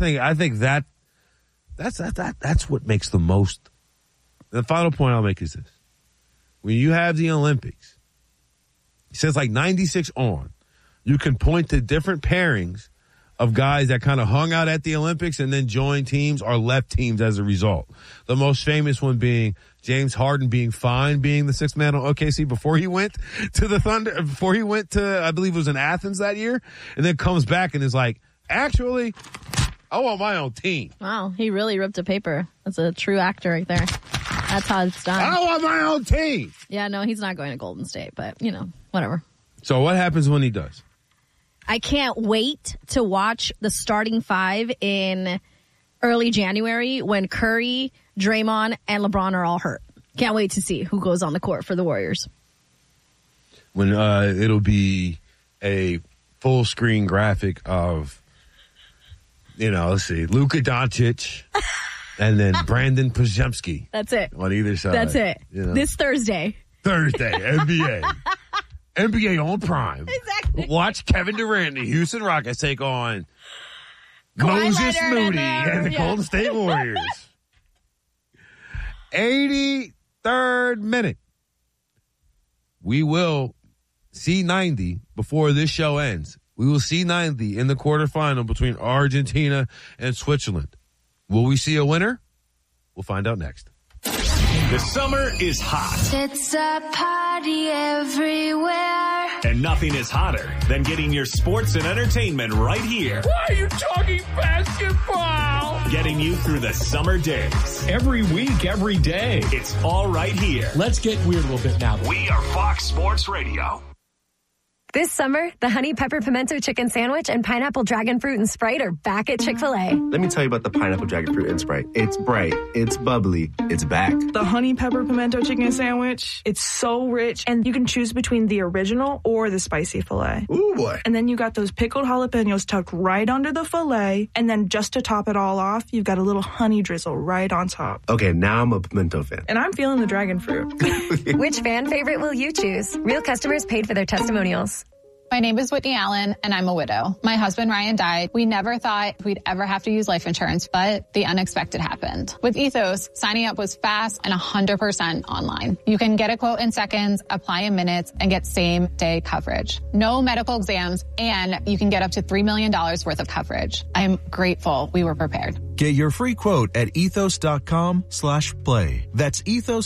that's what makes the most. The final point I'll make is this. When you have the Olympics, it says like 96 on, you can point to different pairings of guys that kind of hung out at the Olympics and then joined teams or left teams as a result. The most famous one being James Harden being fine, being the 6th man on OKC before he went to the Thunder, before he went to, I believe it was in Athens that year, and then comes back and is like, actually, I want my own team. Wow, he really ripped a paper. That's a true actor right there. That's how it's done. I want my own team. Yeah, no, he's not going to Golden State, but, whatever. So what happens when he does? I can't wait to watch the starting 5 in early January when Curry, Draymond, and LeBron are all hurt. Can't wait to see who goes on the court for the Warriors. When it'll be a full screen graphic of, let's see, Luka Doncic and then Brandon Podziemski. That's it. On either side. That's it. This Thursday. NBA. NBA on Prime. Exactly. Watch Kevin Durant and the Houston Rockets take on Kawhi Moses Leonard Moody and the Golden State Warriors. 83rd minute. We will see 90 before this show ends. We will see 90 in the quarterfinal between Argentina and Switzerland. Will we see a winner? We'll find out next. The summer is hot. It's a party everywhere. And nothing is hotter than getting your sports and entertainment right here. Why are you talking basketball? Getting you through the summer days. Every week, every day. It's all right here. Let's get weird a little bit now. We are Fox Sports Radio. This summer, the Honey Pepper Pimento Chicken Sandwich and Pineapple Dragon Fruit and Sprite are back at Chick-fil-A. Let me tell you about the Pineapple Dragon Fruit and Sprite. It's bright, it's bubbly, it's back. The Honey Pepper Pimento Chicken Sandwich, it's so rich, and you can choose between the original or the spicy filet. Ooh, boy. And then you got those pickled jalapenos tucked right under the filet, and then just to top it all off, you've got a little honey drizzle right on top. Okay, now I'm a pimento fan. And I'm feeling the dragon fruit. Which fan favorite will you choose? Real customers paid for their testimonials. My name is Whitney Allen, and I'm a widow. My husband, Ryan, died. We never thought we'd ever have to use life insurance, but the unexpected happened. With Ethos, signing up was fast and 100% online. You can get a quote in seconds, apply in minutes, and get same-day coverage. No medical exams, and you can get up to $3 million worth of coverage. I'm grateful we were prepared. Get your free quote at ethos.com/play. That's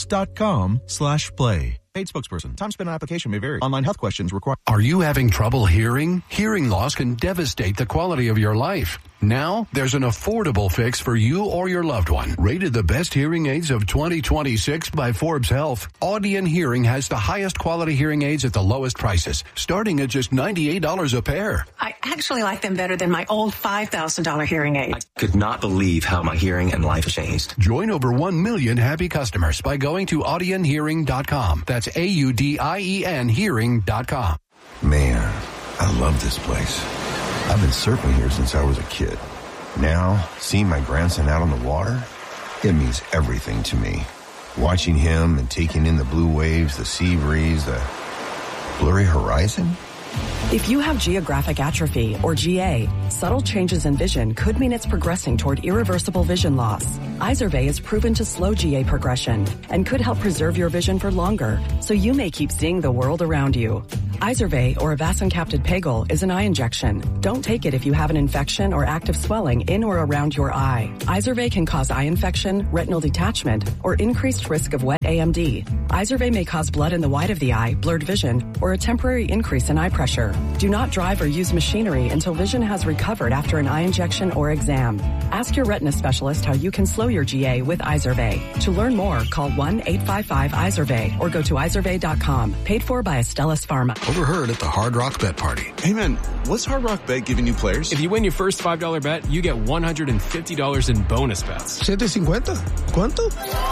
ethos.com/play. Paid spokesperson. Time spent on application may vary. Online health questions require. Are you having trouble hearing? Hearing loss can devastate the quality of your life. Now, there's an affordable fix for you or your loved one. Rated the best hearing aids of 2026 by Forbes Health, Audion Hearing has the highest quality hearing aids at the lowest prices, starting at just $98 a pair. I actually like them better than my old $5,000 hearing aid. I could not believe how my hearing and life changed. Join over 1 million happy customers by going to audionhearing.com. That's AUDIEN hearing.com. Man, I love this place. I've been surfing here since I was a kid. Now, seeing my grandson out on the water, it means everything to me. Watching him and taking in the blue waves, the sea breeze, the blurry horizon, If you have geographic atrophy, or GA, subtle changes in vision could mean it's progressing toward irreversible vision loss. Izervay is proven to slow GA progression and could help preserve your vision for longer, so you may keep seeing the world around you. Izervay, or avacincaptad pegol, is an eye injection. Don't take it if you have an infection or active swelling in or around your eye. Izervay can cause eye infection, retinal detachment, or increased risk of wet AMD. Izervay may cause blood in the white of the eye, blurred vision, or a temporary increase in eye pressure. Do not drive or use machinery until vision has recovered after an eye injection or exam. Ask your retina specialist how you can slow your GA with Izervay. To learn more, call 1-855-IZERVAY or go to izervay.com. Paid for by Astellas Pharma. Overheard at the Hard Rock Bet Party. Hey man, what's Hard Rock Bet giving new players? If you win your first $5 bet, you get $150 in bonus bets. $750? ¿Cuánto?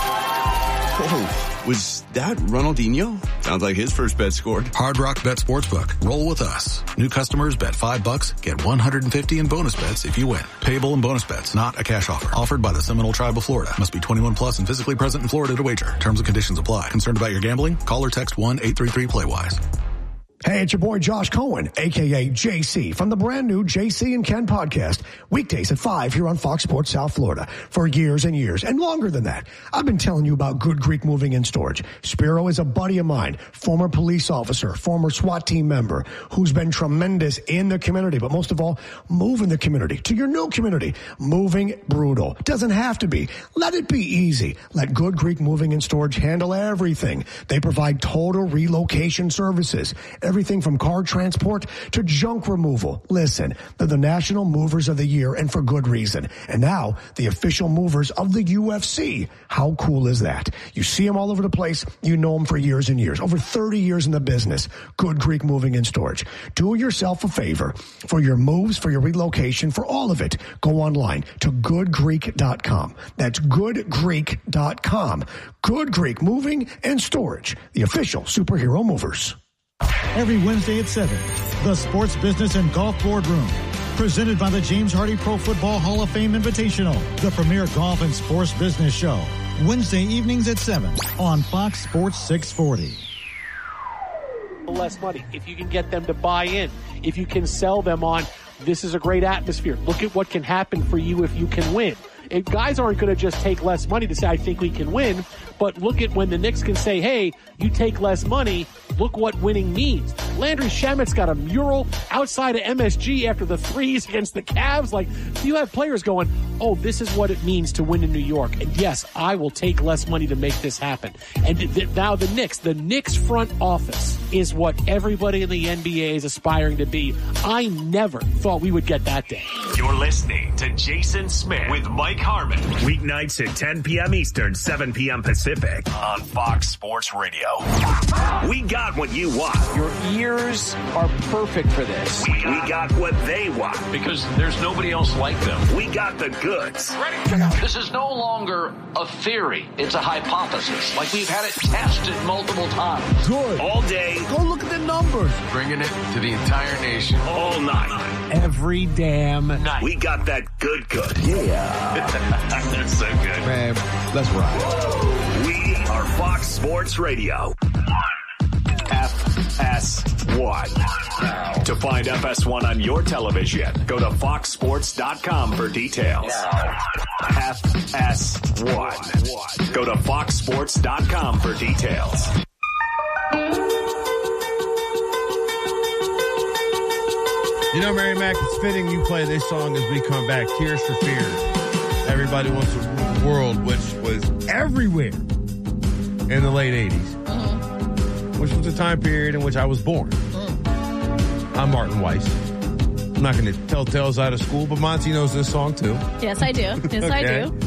Oh, was that Ronaldinho? Sounds like his first bet scored. Hard Rock Bet Sportsbook. Roll with us. New customers bet $5, get $150 in bonus bets if you win. Payable in bonus bets, not a cash offer. Offered by the Seminole Tribe of Florida. Must be 21 plus and physically present in Florida to wager. Terms and conditions apply. Concerned about your gambling? Call or text 1-833-PLAY-WISE. Hey, it's your boy Josh Cohen, a.k.a. JC, from the brand new JC and Ken podcast, weekdays at 5 here on Fox Sports South Florida. For years and years, and longer than that, I've been telling you about Good Greek Moving and Storage. Spiro is a buddy of mine, former police officer, former SWAT team member, who's been tremendous in the community, but most of all, moving the community to your new community. Moving brutal. Doesn't have to be. Let it be easy. Let Good Greek Moving and Storage handle everything. They provide total relocation services. Everything from car transport to junk removal. Listen, they're the National Movers of the Year, and for good reason. And now, the official movers of the UFC. How cool is that? You see them all over the place. You know them for years and years. Over 30 years in the business. Good Greek Moving and Storage. Do yourself a favor. For your moves, for your relocation, for all of it, go online to goodgreek.com. That's goodgreek.com. Good Greek Moving and Storage. The official superhero movers. Every Wednesday at 7, the Sports Business and Golf Boardroom. Presented by the James Hardy Pro Football Hall of Fame Invitational, the premier golf and sports business show. Wednesday evenings at 7 on Fox Sports 640. Less money. If you can get them to buy in, if you can sell them on, this is a great atmosphere. Look at what can happen for you if you can win. And guys aren't going to just take less money to say, I think we can win. But look at when the Knicks can say, hey, you take less money. Look what winning means. Landry Shamet's got a mural outside of MSG after the threes against the Cavs. Like, you have players going, oh, this is what it means to win in New York. And yes, I will take less money to make this happen. And now the Knicks front office is what everybody in the NBA is aspiring to be. I never thought we would get that day. You're listening to Jason Smith with Mike Harmon. Weeknights at 10 p.m. Eastern, 7 p.m. Pacific on Fox Sports Radio. We got what you want. Your ears are perfect for this. We got what they want. Because there's nobody else like them. We got the goods. This is no longer a theory. It's a hypothesis. Like we've had it tested multiple times. Good. All day. Go look at the numbers. Bringing it to the entire nation. All night. Every damn night. We got that good. Yeah. That's so good. Man, let's ride. We are Fox Sports Radio. FS1. To find FS1 on your television, go to foxsports.com for details. FS1. Go to foxsports.com for details. You know, Mary Mac, it's fitting you play this song as we come back. Tears for Fears. Everybody Wants to Rule the World, which was everywhere in the late 80s. Which was a time period in which I was born. I'm Martin Weiss. I'm not going to tell tales out of school, but Monty knows this song too. Yes, I do. Yes, okay. I do.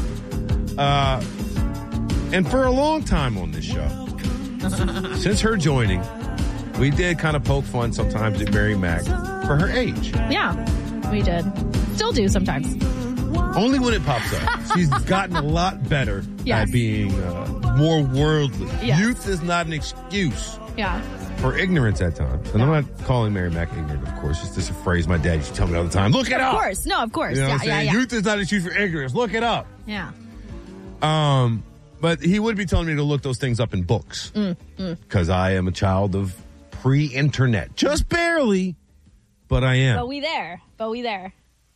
And for a long time on this show, since her joining, we did kind of poke fun sometimes at Mary Mac for her age. Yeah, we did. Still do sometimes. Only when it pops up. She's gotten a lot better at being more worldly. Yes. Youth is not an excuse for ignorance at times. And I'm not calling Mary Mac ignorant, of course. It's just a phrase my dad used to tell me all the time. Look it up. Of course. No, of course. You know what I'm saying? Yeah. Youth is not an excuse for ignorance. Look it up. Yeah. But he would be telling me to look those things up in books. Because I am a child of pre-internet. Just barely, but I am. But we there.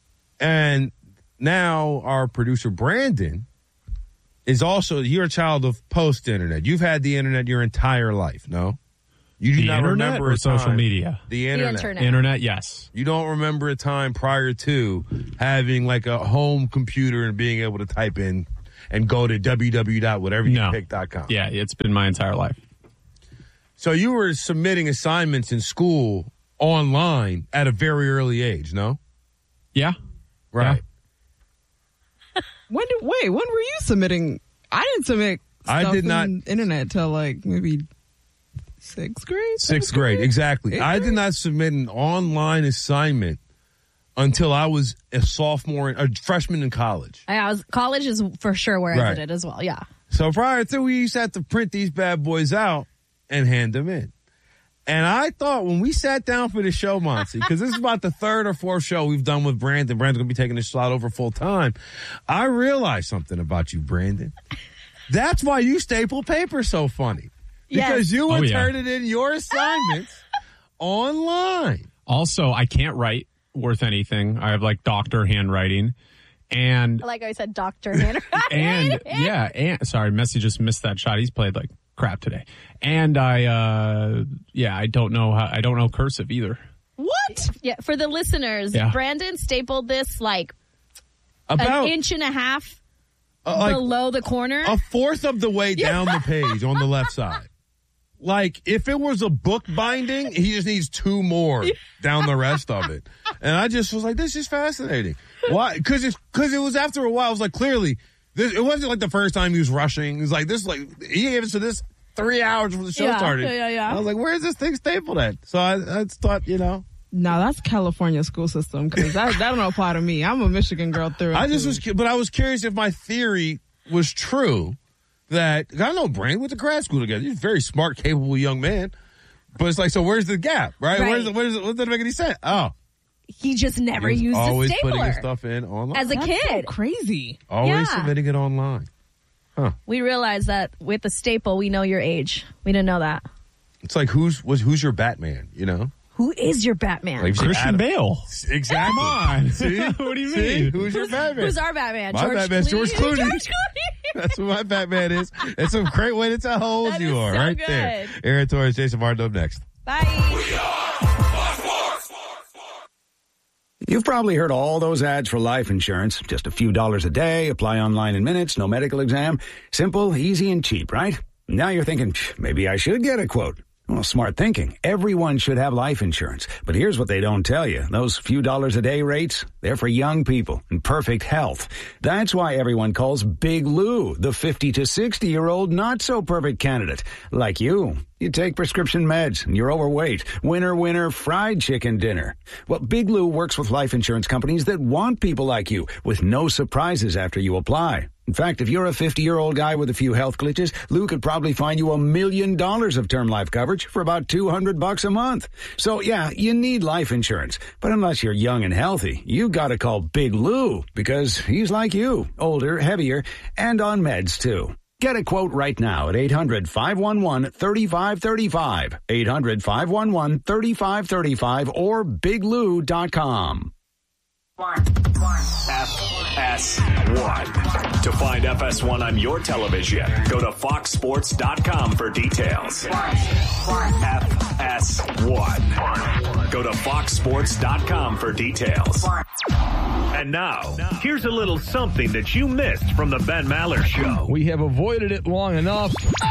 And now our producer, Brandon, is also, you're a child of post-internet. You've had the internet your entire life, no? You do the not internet remember or a social time, media? The internet. Internet, yes. You don't remember a time prior to having like a home computer and being able to type in and go to www.whateveryoupick.com. Yeah, it's been my entire life. So you were submitting assignments in school online at a very early age, no? Yeah. Right. Yeah. When were you submitting? I didn't submit stuff on internet till like maybe 6th grade? 6th grade, exactly. I did not submit an online assignment until I was a freshman in college. College is for sure where I did it as well, yeah. So prior to, we used to have to print these bad boys out and hand them in. And I thought when we sat down for the show, Monty, because this is about the 3rd or 4th show we've done with Brandon. Brandon's going to be taking this slot over full time. I realized something about you, Brandon. That's why you staple paper so funny. Because you would turn it in your assignments online. Also, I can't write worth anything. I have like doctor handwriting. And I like how I said doctor handwriting. And sorry, Messi just missed that shot. He's played like crap today. And I don't know cursive either. What? Yeah, for the listeners, Brandon stapled this like about an inch and a half below the corner. A fourth of the way down the page on the left side. Like, if it was a book binding, he just needs 2 more down the rest of it. And I just was like, this is fascinating. Why? Because it was after a while, I was like, clearly, it wasn't like the first time he was rushing. It was like, he gave us to this 3 hours before the show started. Yeah. I was like, where is this thing stapled at? So I thought, No, that's California school system, because that don't apply to me. I'm a Michigan girl through. I was curious if my theory was true. That I know Brandon went to grad school together. He's a very smart, capable young man. But it's like, so where's the gap, right? What does it make any sense? Oh, he just never used a stapler. Always putting his stuff in online as a kid. So crazy. Always submitting it online. Huh? We realized that with the staple, we know your age. We didn't know that. It's like who's your Batman? Who is your Batman? Like Christian Bale. Exactly. Come on. See? What do you mean? Who's your Batman? Who's our Batman? My Batman's George Clooney. George Clooney. That's what my Batman is. It's a great way to tell how old you are, so right good. there. Aaron Torres, Jason Martin up next. Bye. You've probably heard all those ads for life insurance. Just a few dollars a day, apply online in minutes, no medical exam. Simple, easy, and cheap, right? Now you're thinking, maybe I should get a quote. Well, smart thinking. Everyone should have life insurance. But here's what they don't tell you. Those few dollars a day rates, they're for young people in perfect health. That's why everyone calls Big Lou the 50 to 60-year-old not-so-perfect candidate. Like you. You take prescription meds and you're overweight. Winner, fried chicken dinner. Well, Big Lou works with life insurance companies that want people like you with no surprises after you apply. In fact, if you're a 50-year-old guy with a few health glitches, Lou could probably find you $1 million of term life coverage for about $200 a month. So, yeah, you need life insurance. But unless you're young and healthy, you gotta call Big Lou because he's like you, older, heavier, and on meds, too. Get a quote right now at 800-511-3535, 800-511-3535, or biglou.com. FS1. To find FS1 on your television, go to foxsports.com for details. FS1. Go to foxsports.com for details. And now, here's a little something that you missed from the Ben Maller Show. We have avoided it long enough.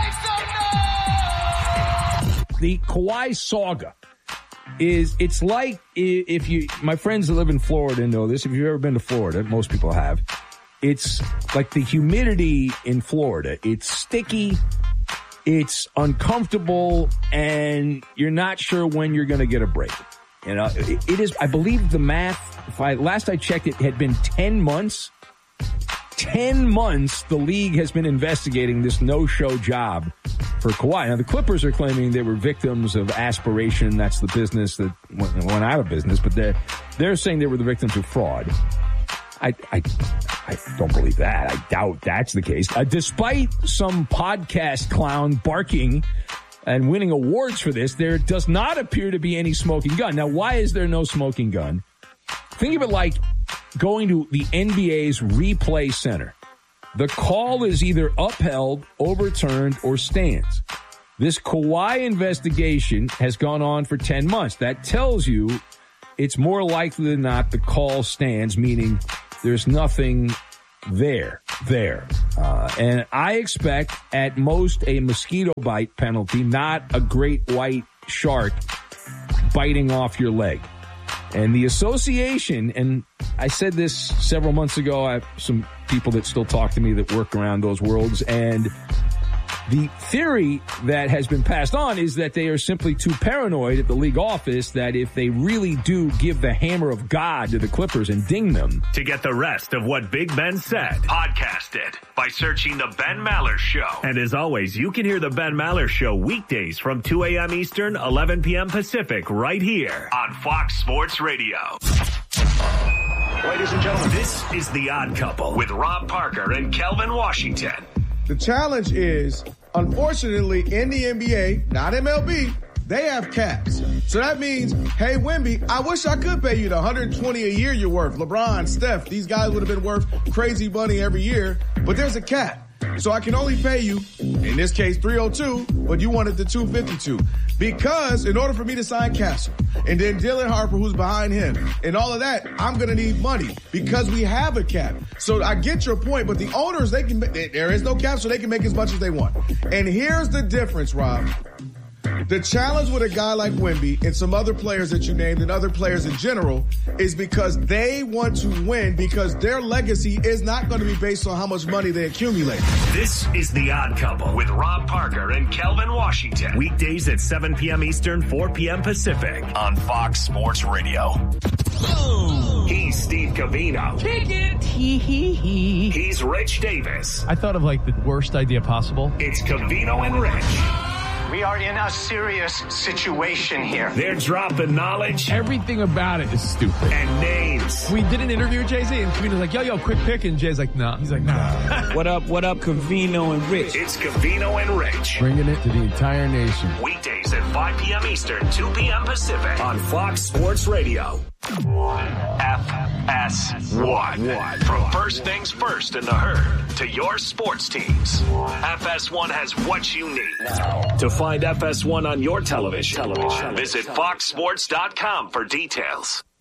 The Kawhi saga. It's like if you, my friends that live in Florida know this. If you've ever been to Florida, most people have. It's like the humidity in Florida. It's sticky, it's uncomfortable, and you're not sure when you're going to get a break. It is, I believe the math, last I checked, it had been 10 months. 10 months the league has been investigating this no-show job for Kawhi. Now, the Clippers are claiming they were victims of aspiration. That's the business that went out of business. But they're saying they were the victims of fraud. I don't believe that. I doubt that's the case. Despite some podcast clown barking and winning awards for this, there does not appear to be any smoking gun. Now, why is there no smoking gun? Think of it like going to the NBA's replay center. The call is either upheld, overturned, or stands. This Kawhi investigation has gone on for 10 months. That tells you it's more likely than not the call stands, meaning there's nothing there. And I expect at most a mosquito bite penalty, not a great white shark biting off your leg. And the association, and I said this several months ago, I have some people that still talk to me that work around those worlds, and the theory that has been passed on is that they are simply too paranoid at the league office that if they really do give the hammer of God to the Clippers and ding them. To get the rest of what Big Ben said, podcast it by searching The Ben Maller Show. And as always, you can hear The Ben Maller Show weekdays from 2 a.m. Eastern, 11 p.m. Pacific, right here on Fox Sports Radio. Ladies and gentlemen, this is The Odd Couple with Rob Parker and Kelvin Washington. The challenge is, unfortunately, in the NBA, not MLB, they have caps. So that means, hey, Wemby, I wish I could pay you the $120 a year you're worth. LeBron, Steph, these guys would have been worth crazy money every year, but there's a cap. So I can only pay you, in this case, $302, but you wanted the $252. Because in order for me to sign Castle, and then Dylan Harper, who's behind him, and all of that, I'm going to need money because we have a cap. So I get your point, but the owners, there is no cap, so they can make as much as they want. And here's the difference, Rob. The challenge with a guy like Wemby and some other players that you named and other players in general is because they want to win because their legacy is not going to be based on how much money they accumulate. This is The Odd Couple with Rob Parker and Kelvin Washington. Weekdays at 7 p.m. Eastern, 4 p.m. Pacific on Fox Sports Radio. He's Steve Covino. Kick it. He's Rich Davis. I thought of like the worst idea possible. It's Covino and Rich. We are in a serious situation here. They're dropping knowledge. Everything about it is stupid. And names. We did an interview with Jay-Z, and Covino's like, yo, quick pick. And Jay's like, nah. He's like, nah. What up, Covino and Rich? It's Covino and Rich. Bringing it to the entire nation. Weekdays at 5 p.m. Eastern, 2 p.m. Pacific on Fox Sports Radio. FS1. From first things first in the herd to your sports teams, FS1 has what you need. To find FS1 on your television, visit foxsports.com for details.